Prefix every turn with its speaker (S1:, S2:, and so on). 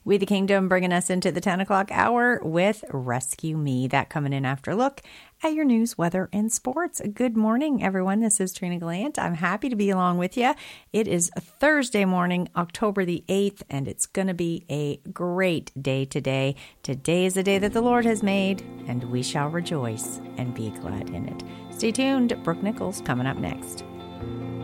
S1: We the Kingdom bringing us into the 10 o'clock hour with Rescue Me. That coming in after a look at your news, weather, and sports. Good morning, everyone. This is Trina Gallant. I'm happy to be along with you. It is Thursday morning, October the 8th, and it's going to be a great day today. Today is the day that the Lord has made, and we shall rejoice and be glad in it. Stay tuned. Brooke Nichols coming up next.